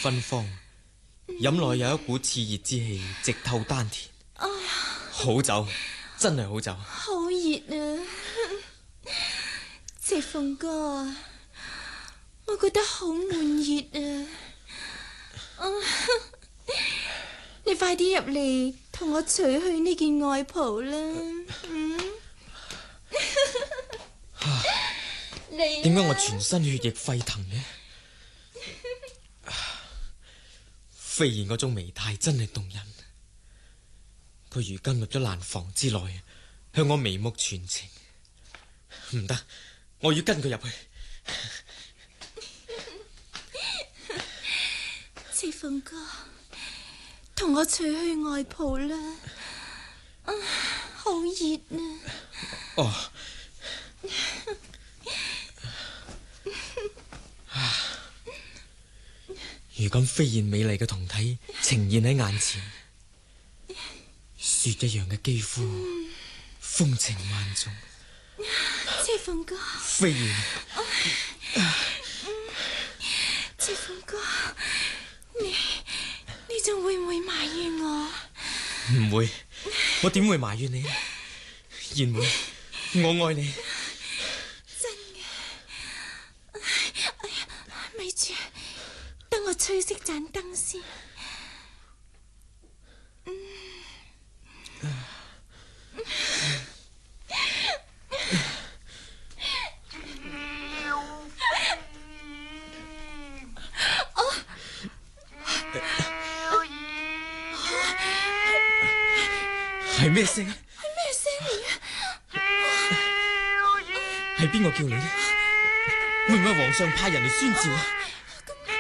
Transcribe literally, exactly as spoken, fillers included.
芬芳，飲落有一股熾熱之氣直透丹田。 哎呀， 好酒，真係好酒。 好熱啊！赤鳳哥啊，我覺得好悶熱啊！啊，你快啲入嚟同我除去呢件外袍啦！嗯，你點解我全身血液沸騰嘅？飛燕嗰種媚態真係動人。佢如今入咗蘭房之內，向我眉目傳情。唔得，我要跟佢入去。 赤鳳哥，同我除去外袍啦！啊，好熱啊！ 哦。如今飛燕美麗嘅胴體呈現喺眼前，雪一樣嘅肌膚，嗯、風情萬種。 赤鳳哥， 飛燕， 赤鳳哥，你你仲會唔會埋怨我？ 唔會，我點會埋怨你呢？燕妹，我愛你。 真嘅。哎呀，咪住，等我吹熄盞燈先。嗯。 係咩聲？ 係咩聲嚟啊？ 係邊個叫你呢？會唔會皇上派人嚟宣召啊？